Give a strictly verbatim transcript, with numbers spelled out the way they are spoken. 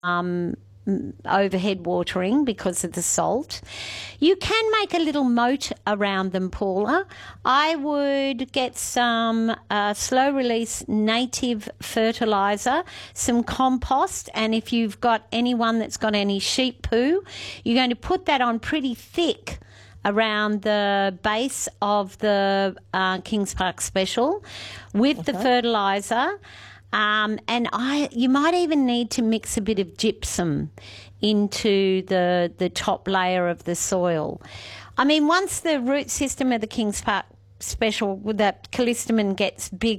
um, overhead watering because of the salt. You can make a little moat around them, Paula. I would get some uh, slow release native fertilizer, some compost, and if you've got anyone that's got any sheep poo, you're going to put that on pretty thick around the base of the uh, Kings Park Special with okay. the fertilizer. Um, and I, you might even need to mix a bit of gypsum into the the top layer of the soil. I mean, once the root system of the Kings Park Special, that callistemon gets big